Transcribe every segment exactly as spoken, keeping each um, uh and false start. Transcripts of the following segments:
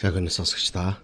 Жагны сонсогчдаа.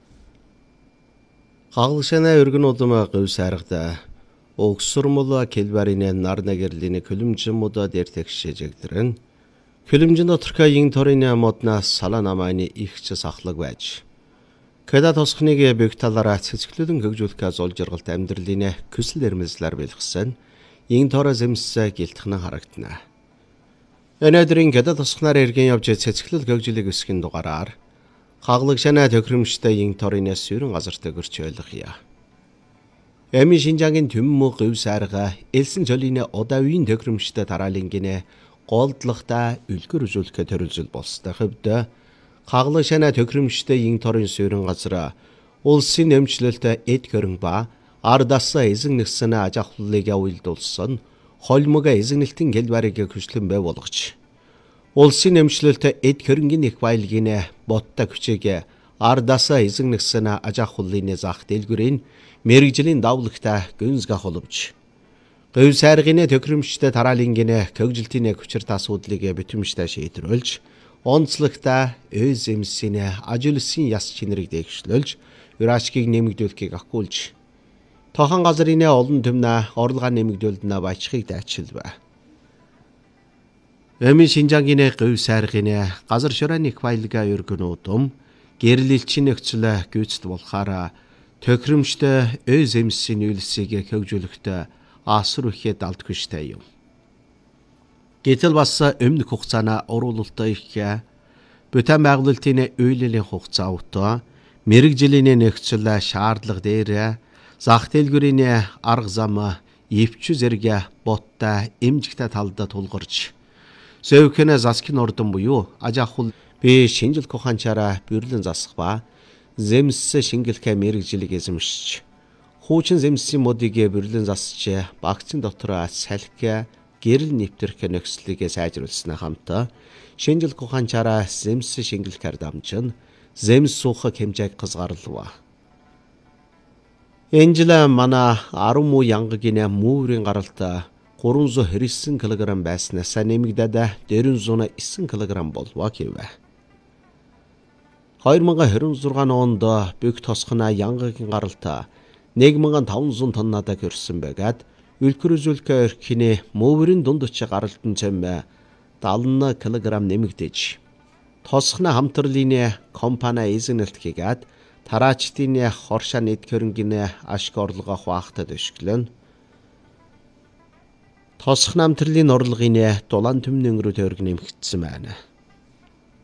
Хагалшана өргөн улмаа говь сайрагда өгсөрмөл келбарины нарна гэрлийн күлэмжмөдө дэртэгшэжэгдэрэн күлэмжин доторка ин торины моднаас салаа намайны ихч сахлаг байж кэда тосхныг бэг талаараа цэцгэлэн хөгжүүлэхээ зол жаргалт амьдралын көсөл эрмэлзлэр бэлгсэн ин тороо зэмсэ гэлтхнэ харагдана. Өнөөдрийн кэда тосхнаар эргэн явж цэцгэлэл хөгжүүлэг өсгөн дугаараар хагалшана төхрөмжтэй ин торины сүрэн газарт өгөрч ойлгоё. Эми шинжаагийн төммө говь сайрга элсэн жолины удавын төхрөмжтэй тараалынгинэ голдлохта үлгэр үзүүлэхэ төрөлжил болстой хөвдө хагалшана төхрөмжтэй ин торын сүрэн газар улсын нэмчлэлтэй эд хөрөн ба ардаса эзэн нэгсэн ажахлыг явуулдулсан холмога эзэнэлтэн гэлбарыг хөшлөн бай болгоч. Улсын нэмчлэлтэй эд хөрөнгийн их байлгинэ ботта хүчээг ардаса эзэн нэгсэн ажахлын зах дэлгүрийн мэрэгжлийн давлагта гүнзгах оловч. Говь сайргын төхрөмжтэй тараалынгинэ хөгжилтийн хүчээр асуудлыг битэмжтэй шийдвэрлж онцлогта өз эмсийн ажилсын яс чинэрийг дэвшлүүлж урашгийг нэмэгдүүлэхийг ахгүйж тохон газрын олон төмнө орлогоо нэмэгдүүлнэ бачхыг дайчилвэ. Эми шинжаагийн говь сайргын газар шорооны файлга өргөнөөдөм гэрлэлчин нөхцөл гүйцэд болохаараа төхрөмжтэй өз эмсийн үйлсийг хөгжүүлэхдээ асар ихэд алдагштай юм. Гэтэл бас өмнөх хугацаана оруулалтаа их бүтэн байгуулалтын үйлэлийн хугацаа утаа мэрэгжлийн нөхцөл шаардлага дээр зах дэлгүүрийн арга зам ивч зэрэг ботта эмжигтэй талдаа тулгарч сөөвхэнэ заскин ордон буюу ажахул би шинжил коханчаараа бүрлэн засах ба земс шингэлхэ мэрэгжлийг эзэмшиж хуучин земсийн модыг бүрлэн засч багцын дотор салхи гэрэл нэвтрэх нөхцөлийг сайжруулснаа хамтаа шинжил коханчаараа земс шингэлхээр дамжин земс суухаг хэмжээг хязгаарлав. Энжла мана арму янгагийн муурын гаралт гурван зуун хэрэсэн килограмм байснаас нэмэгдээд дөрвөн зуун найман килограмм болвоо гэвэ. хоёр мянга хорин зургааны онд бүх тосхна янгагийн гаралт нэг мянган таван зуун тоннада хүрсэн байгаад үлгэр үзүүлэхээ орхины муурын дунд очи гаралтан цэм даална килограмм нэмэгдэж тосхна хамтралын компани эзэнэлт хийгээд тараачдын хоршаа нэт хөрөнгөний ашиг орлогоо хуваахтад өшгөлөн тосхна хамтралын орлогын дулаан төмнөн рүү тойрог нэмэгдсэн байна.